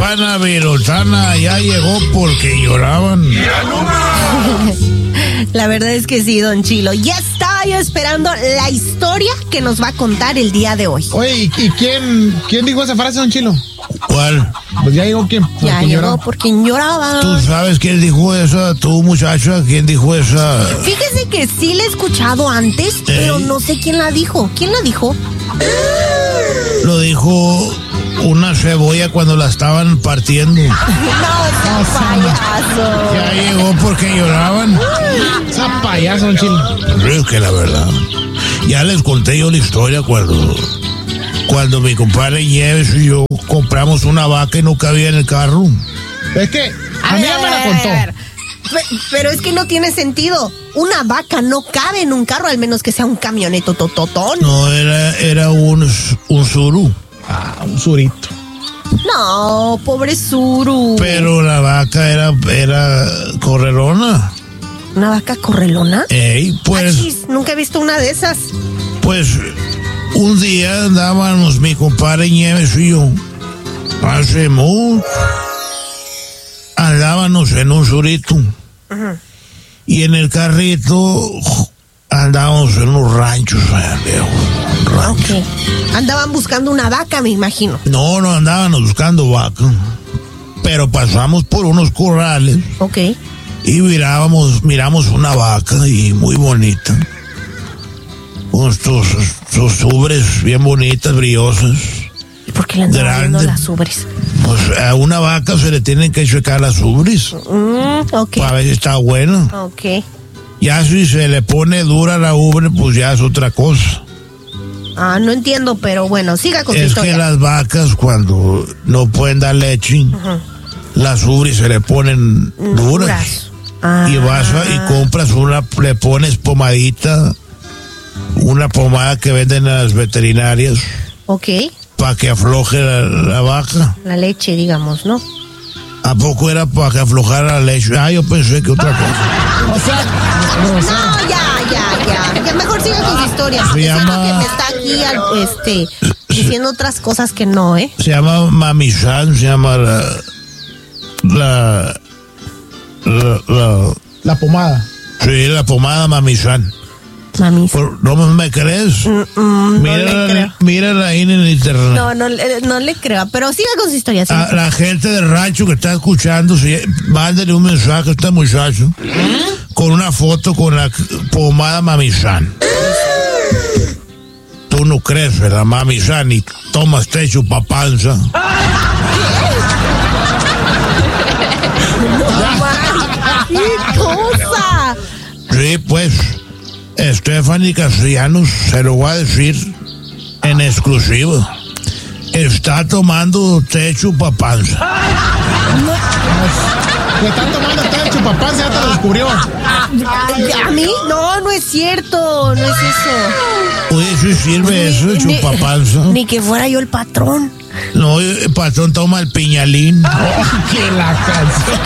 campana virotana ya llegó porque lloraban. La verdad es que sí, don Chilo. Ya estaba yo esperando la historia que nos va a contar el día de hoy. Oye, ¿y quién dijo esa frase, don Chilo? ¿Cuál? Pues ya llegó quién. Ya llegó por quien lloraba. ¿Tú sabes quién dijo esa? ¿Tú, muchacha? ¿Quién dijo esa? Fíjese que sí la he escuchado antes, pero no sé quién la dijo. ¿Quién la dijo? Lo dijo una cebolla cuando la estaban partiendo. No, payaso. Ya llegó porque lloraban. Esa payaso, don Chilo. Es que la verdad. Ya les conté yo la historia cuando mi compadre Nieves y yo compramos una vaca y no cabía en el carro. Es que a mí ya me la contó. Pero es que no tiene sentido. Una vaca no cabe en un carro, al menos que sea un camioneto tototón. No, era un suru. Ah, un surito. No, pobre suru. Pero la vaca era correlona. ¿Una vaca correlona? Pues... Achis, nunca he visto una de esas. Pues un día andábamos mi compadre Nieves y yo. Hace mucho. Andábamos en un surito. Uh-huh. Y en el carrito andábamos en unos ranchos. Ok. Andaban buscando una vaca, me imagino. No andábamos buscando vaca. Pero pasamos por unos corrales. Ok. Y miramos una vaca y muy bonita. Con sus ubres bien bonitas, brillosas. ¿Y por qué le andaban viendo las ubres? Pues a una vaca se le tienen que checar las ubres. Ok. Para ver si está buena. Ok. Ya si se le pone dura la ubre, pues ya es otra cosa. Ah, no entiendo, pero bueno, siga con su historia. Es que las vacas cuando no pueden dar leche, las ubres se le ponen duras. Y vas y compras le pones pomadita, una pomada que venden en las veterinarias. Ok. Para que afloje la vaca. La leche, digamos, ¿no? ¿A poco era para que aflojara la leche? Yo pensé que otra cosa. O sea, no, ya. Mejor siga con su historia. Se llama... que me está aquí, diciendo otras cosas que no, ¿eh? Se llama Mamizán, se llama la pomada. Sí, la pomada Mamizán. ¿No me crees? Mírala ahí en el internet. No le creo, pero siga con su historia. A la gente del rancho que está escuchando, mándale un mensaje a este muchacho con una foto con la pomada Mamizán. Tú no crees, ¿verdad, Mamizán? Y tomas té chupapanza. ¿Qué cosa? Sí, pues... Stephanie Castellanos, se lo voy a decir en exclusiva. Está tomando té chupapanza. Le están tomando té chupapanza, ya te lo descubrió. ¿A mí? No es cierto, no es eso. Oye, ¿sí sirve eso, chupapanza? Ni que fuera yo el patrón. No, el patrón toma el piñalín. ¡Qué la canción!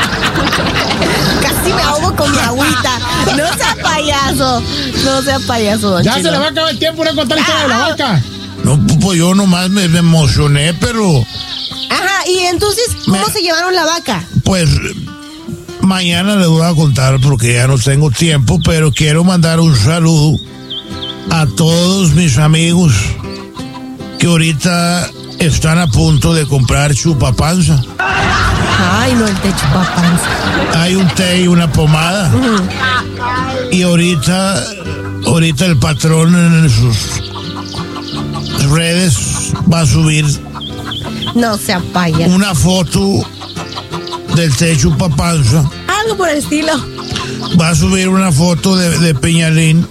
Casi me ahogo con mi agüita. No sea payaso, don Ya Chilo. se le va a acabar el tiempo de contar la historia de la vaca. No, pues yo nomás me emocioné, pero... Ajá, y entonces, ¿cómo se llevaron la vaca? Pues mañana les voy a contar porque ya no tengo tiempo, pero quiero mandar un saludo a todos mis amigos que ahorita están a punto de comprar chupapanza. Ay, no, el té chupapanza. Hay un té y una pomada. Y ahorita el patrón en sus redes va a subir No sea payaso. una foto del té chupapanza. Algo por el estilo. Va a subir una foto de Peñalín.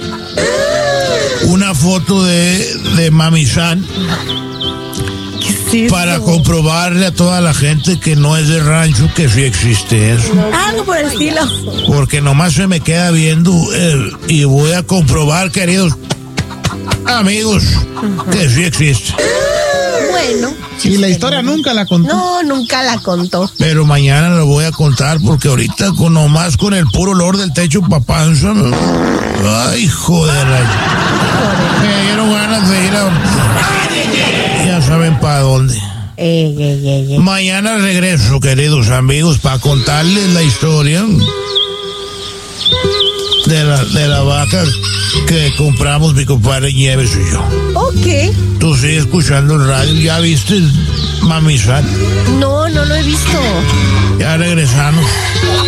Una foto de Mamizán. ¿Qué es eso? Para comprobarle a toda la gente que no es de rancho que sí existe eso. Algo por el estilo. Porque nomás se me queda viendo y voy a comprobar, queridos amigos, que sí existe. Bueno. Y la historia nunca la contó. No, nunca la contó. Pero mañana lo voy a contar porque ahorita nomás con el puro olor del techo papanza. Ay, joder. Me dieron ganas de ir a... Ya saben para dónde. Mañana regreso, queridos amigos, para contarles la historia de la vaca que compramos mi compadre Nieves y yo. Ok. Tú sigues escuchando el radio, ¿ya viste, Mami Sat? No lo he visto. Ya regresamos.